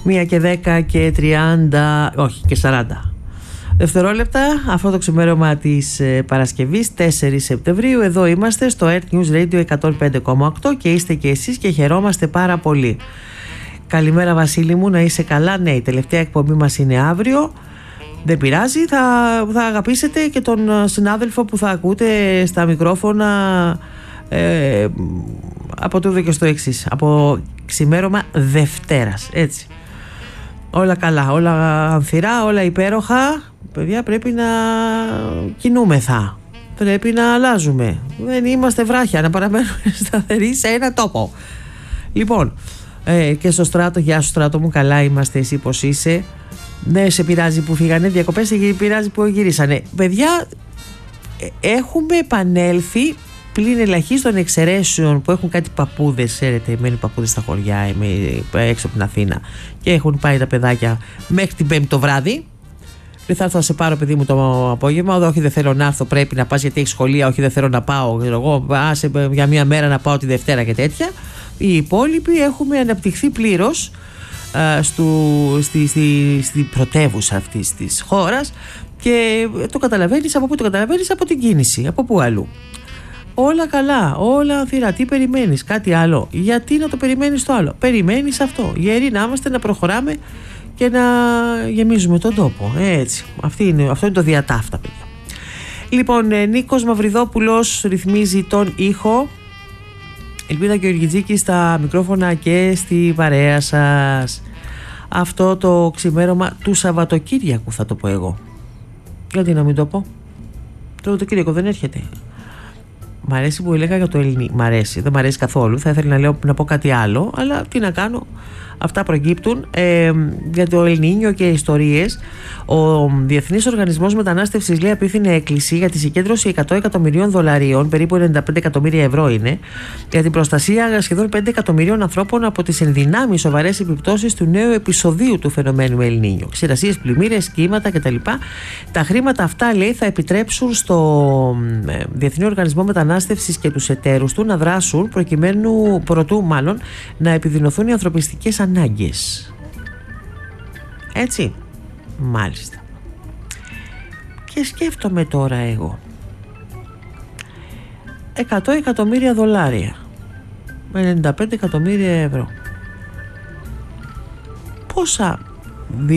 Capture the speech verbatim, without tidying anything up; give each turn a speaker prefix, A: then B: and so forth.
A: Μία και δέκα και τριάντα, όχι και σαράντα δευτερόλεπτα. Αυτό το ξημέρωμα της ε, Παρασκευής τέσσερις Σεπτεμβρίου. Εδώ είμαστε στο Earth News Radio εκατόν πέντε κόμμα οκτώ και είστε και εσείς και χαιρόμαστε πάρα πολύ. Καλημέρα Βασίλη μου, να είσαι καλά. Ναι, η τελευταία εκπομπή μας είναι αύριο. Δεν πειράζει, θα, θα αγαπήσετε και τον συνάδελφο που θα ακούτε στα μικρόφωνα ε, από τούδο και στο εξής, από ξημέρωμα Δευτέρας, έτσι. Όλα καλά, όλα ανθυρά, όλα υπέροχα. Παιδιά, πρέπει να κινούμεθα, πρέπει να αλλάζουμε. Δεν είμαστε βράχια, να παραμένουμε σταθεροί σε ένα τόπο. Λοιπόν, ε, και στο Στράτο, γεια σου Στράτο μου, καλά είμαστε, εσύ πως είσαι? Δεν σε πειράζει που φύγανε διακοπές, σε πειράζει που γυρίσανε. Παιδιά, έχουμε επανέλθει πλην ελαχίστων εξαιρέσεων που έχουν κάτι παππούδες, ξέρετε, μένουν παππούδες στα χωριά, έξω από την Αθήνα και έχουν πάει τα παιδάκια μέχρι την Πέμπτη το βράδυ. Δεν θα έρθω να σε πάρω, παιδί μου, το απόγευμα. Όχι, δεν θέλω να έρθω, πρέπει να πας γιατί έχει σχολεία. Όχι, δεν θέλω να πάω. Εγώ, άσε για μία μέρα να πάω τη Δευτέρα και τέτοια. Οι υπόλοιποι έχουμε αναπτυχθεί πλήρως στη, στη, στη πρωτεύουσα αυτής της χώρας και το καταλαβαίνεις. Από πού το καταλαβαίνεις? Από την κίνηση. Από πού αλλού? Όλα καλά, όλα ανθυρά. Τι περιμένεις? Κάτι άλλο? Γιατί να το περιμένεις το άλλο? Περιμένεις αυτό. Γεροί να είμαστε, να προχωράμε και να γεμίζουμε τον τόπο. Έτσι. Αυτή είναι, αυτό είναι το διατάφτα, παιδιά. Λοιπόν, Νίκος Μαυριδόπουλος ρυθμίζει τον ήχο. Ελπίδα Γεωργιτζίκη στα μικρόφωνα και στη παρέα σας. Αυτό το ξημέρωμα του Σαββατοκύριακου θα το πω εγώ. Γιατί να μην το πω? Το Σαββατοκύριακο δεν έρχεται. Μ' αρέσει που έλεγα για το ελληνικό. Μ' αρέσει, δεν μ' αρέσει καθόλου. Θα ήθελα να, λέω, να πω κάτι άλλο, αλλά τι να κάνω. Αυτά προκύπτουν ε, για το Ελνίνιο και ιστορίες. Ο Διεθνής Οργανισμός Μετανάστευσης λέει απίθυνε έκκληση για τη συγκέντρωση εκατό εκατομμυρίων δολαρίων, περίπου ενενήντα πέντε εκατομμύρια ευρώ είναι, για την προστασία σχεδόν πέντε εκατομμυρίων ανθρώπων από τις ενδυνάμεις σοβαρές επιπτώσεις του νέου επεισοδίου του φαινομένου Ελνίνιο. Ξηρασίες, πλημμύρες, κύματα κτλ. Τα χρήματα αυτά, λέει, θα επιτρέψουν στο Διεθνή Οργανισμό Μετανάστευσης και τους εταίρους του να δράσουν προκειμένου, προτού μάλλον, να επιδεινωθούν οι ανθρωπιστικές ανάγκες. Έτσι. Μάλιστα. Και σκέφτομαι τώρα εγώ, εκατό εκατομμύρια δολάρια με ενενήντα πέντε εκατομμύρια ευρώ, πόσα